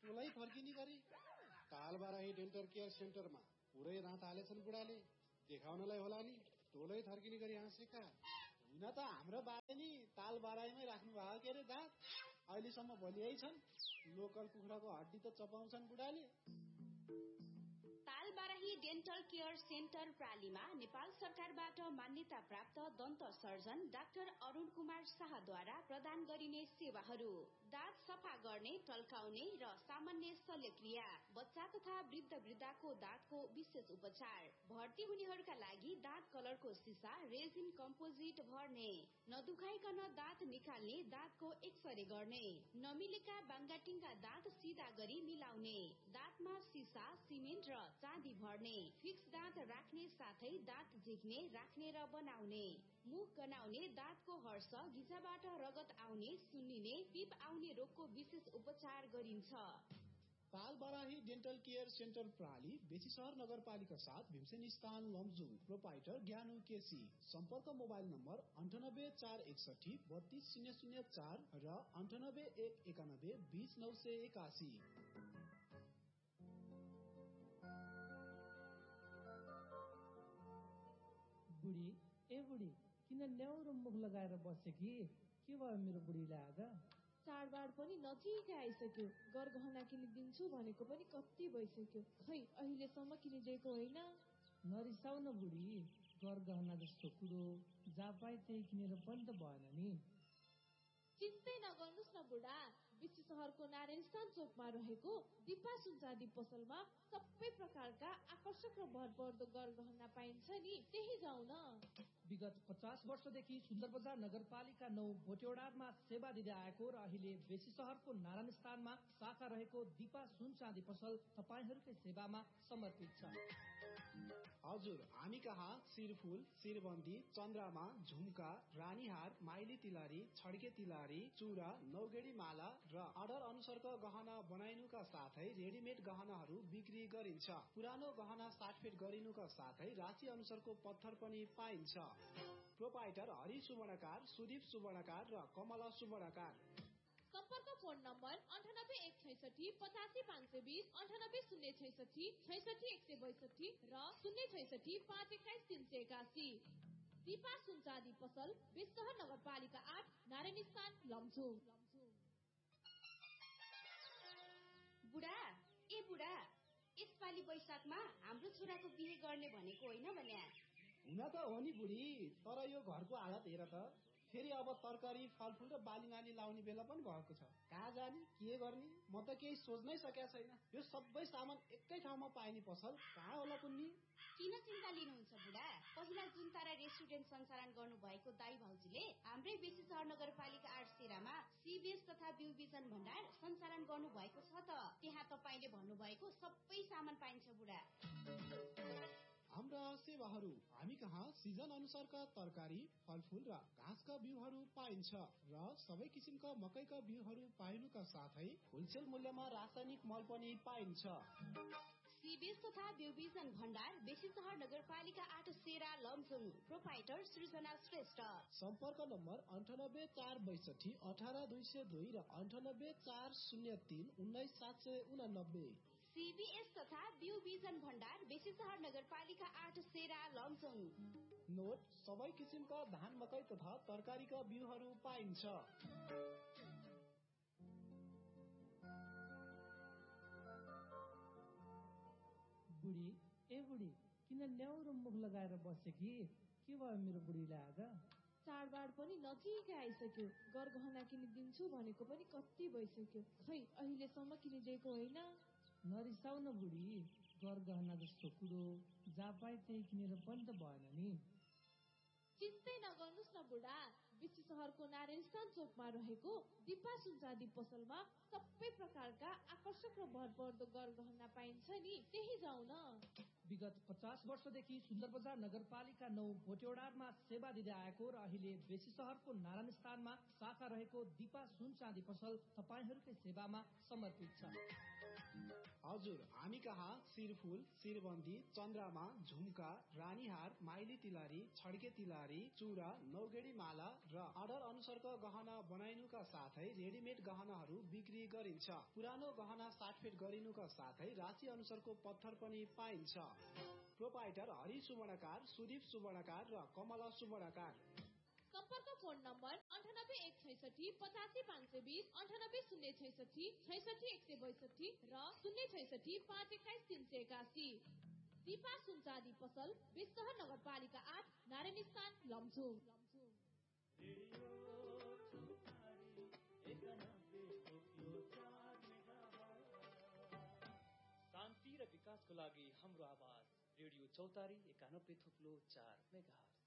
टोलै फर्किने गरी तालबाराही dental care सेन्टरमा पुरै रात हालेछन् बुढाले। देखाउनलाई होला नि टोलै थर्किने गरी हाँसेका। हुन त हाम्रो बाले नि तालबाराहीमै राख्नु भएको के अरे दाँत। अहिलेसम्म भलियै छन्। लोकल कुखुराको हड्डी त चपाउँछन् बुढाले। तालबाराही डेन्टल केयर सेन्टर प्रालीमा नेपाल सरकारबाट मान्यता प्राप्त दन्त सर्जन डाक्टर अरुण कुमार शाहद्वारा प्रदान गरिने सेवाहरू: दाँत सफा गर्ने, टल्काउने र सामान्य शल्यक्रिया, बच्चा तथा वृद्ध वृद्धाको दाँतको विशेष उपचार, भर्ती हुनेहरूका लागि दाँत कलरको सिसा रेजिन कम्पोजिट भर्ने, नदुखाइकन दाँत निकाल्ने, दाँतको एक्सरे गर्ने, नमिलेका बाङ्गाटिङका दाँत सिधा गरी मिलाउने, दाँतमा सिसा, सिमेन्ट र चाँदी भर्ने, फिक्स दाँत राख्ने साथै दाँत झिक्ने, राख्ने र बनाउने, मुख गनाउने, दाँतको हर्ष, गिजाबाट रगत आउने, सुन्निने, पिप आउने रोगको विशेष उपचार गरिन्छ। तालबाराही डेन्टल केयर सेन्टर प्राली बेसीशहर नगरपालिका 7 भीमसेन स्थान लमजुङ। प्रोपाइटर ज्ञानु केसी। सम्पर्क मोबाइल नम्बर 9841 32004 र 9891 20981। बुढी ए बुढी किन न्याउरो मुख लगाएर बसे कि? के भयो मेरो बुढीलाई आज? चाडबाड पनि नजिकै आइसक्यो। गरगहना किनिदिन्छु भनेको पनि कति भइसक्यो, खै अहिलेसम्म किनिदिएको होइन। नरिसाउ न बुढी, गरगहना जस्तो कुरो जहाँ पाए त्यही किनेर पनि त भएन नि। चिन्तै नगर्नुहोस् न बुढा, बेसी शहरको नारायण स्थान चोकमा रहेको दिपा सुनचाँदी पसलमा सबै प्रकारका आकर्षक र भरपर्दो गरगहना पाइन्छ नि, त्यही जाउँ न। विगत 50 वर्षदेखि सुन्दर बजार नगरपालिका 9 भोटेवडारमा सेवा दिँदै आएको र अहिले बेसी शहरको नारायण स्थानमा शाखा रहेको दिपा सुनचाँदी पसल तपाईहरूकै सेवामा समर्पित छ। हजुर, हामी कहाँ शिरफुल, शिरबन्दी, चन्द्रमा, झुम्का, रानीहार, माइली तिलहरी, छड्के तिलहरी, चूड़ा, नौगेडी माला र अर्डर अनुसारको गहना बनाइनुका साथै रेडिमेड गहनाहरू बिक्री गरिन्छ। पुरानो गहना साटफेट गरिनुका साथै राशि अनुसारको पत्थर पनि पाइन्छ। प्रोपाइटर हरि सुवर्णकार, सुदीप सुवर्णकार र कमला सुवर्णकार। सम्पर्क फोन नम्बर 9816 85520, 98066 66162 र 066 521 381। दिपा सुनचाँदी पसल, बेसीशहर नगरपालिका 8 नारायण स्थान लमजुङ। बुढा ए बुढा, यसपालि वैशाखमा हाम्रो छोराको बिहे गर्ने भनेको होइन भने? हुन त हो नि बुढी, तर यो घरको हालत हेर त। फेरि अब तरकारी, फलफुल र बाली नाली लाउने बेला पनि भएको छ। कहाँ जाने, के गर्ने, म त केही सोच्नै सकेको छैन। यो सबै सामान एकै ठाउँमा पाइने पसल कहाँ होला कुन्नी? किन चिन्ता लिनुहुन्छ बुढा? पहिला जुन तारा रेस्टुरेन्ट सञ्चालन गर्नु भएको दाई भाउजूले हाम्रै बेसी शहर नगरपालिका 8 सेरामा सीबीएस तथा बिउबिजन भण्डार सञ्चालन गर्नु भएको छ त। त्यहाँ तपाईले भन्नुभएको सबै सामान पाइन्छ बुढा। हाम्रा सेवाहरू: हामी कहाँ सिजन अनुसारका तरकारी, फलफुल र घाँसका बिउहरू पाइन्छ र सबै किसिमका मकैका बिउहरू पाइनुका साथै होलसेल मूल्यमा रासायनिक मल पनि पाइन्छ। सीबीएस तथा बिउबिजन भण्डार, बेसी शहर नगरपालिका 8 सेरा लमजुङ। प्रोपाइटर सृजना श्रेष्ठ। सम्पर्क नम्बर 9846 18202 र 984031 19789। सीबीएस तथा बिउबिजन भण्डार, बेसी शहर नगरपालिका 8 सेरा लमजुङ। नोट: सबै किसिमका धान, मकै तथा तरकारीका बिउहरू पाइन्छ। बुढी ए बुढी किन न्याउरो मुख लगाएर बसे कि? के भयो मेरो बुढीलाई आज? चाडबाड पनि नजिकै आइसक्यो। गरगहना किनिदिन्छु भनेको पनि कति भइसक्यो, खै अहिलेसम्म किनिदिएको होइन। नरिसाउ न बुढी, गरगहना जस्तो कुरो जहाँ पाए त्यही किनेर पनि त भएन नि। चिन्तै नगर्नुहोस् न बुढा, बेसी शहरको नारायण स्थान चोकमा रहेको दिपा सुनचाँदी पसलमा सबै प्रकारका आकर्षक र भरपर्दो गरगहना पाइन्छ नि, त्यही जाउँ न। विगत 50 वर्षदेखि सुन्दर बजार नगरपालिका 9 भोटेवडारमा सेवा दिँदै आएको र अहिले बेसी शहरको नारायण स्थानमा शाखा रहेको दिपा सुनचाँदी पसल तपाईहरूकै सेवामा समर्पित छ। हजुर, हामी कहाँ शिरफुल, शिरबन्दी, चन्द्रमा, झुम्का, रानीहार, माइली तिलहरी, छड्के तिलहरी, चूड़ा, नौगेडी माला र अर्डर अनुसारको गहना बनाइनुका साथै रेडिमेड गहनाहरू बिक्री गरिन्छ। पुरानो गहना साटफेट गरिनुका साथै राशि अनुसारको पत्थर पनि पाइन्छ। प्रोपाइटर हरि सुवर्णकार, सुदीप सुवर्णकार र कमला सुवर्णकार। सम्पर्क फोन नम्बर 9816 85520, 9806 66162 र 066 521 381। दिपा सुनचाँदी पसल, बेसहर नगरपालिका 8, नारायणी स्थान, लमजुङ। शान्ति र विकासको लागि हाम्रो आवाज रेडियो चौतारी 91.4 मेगाहर्ज।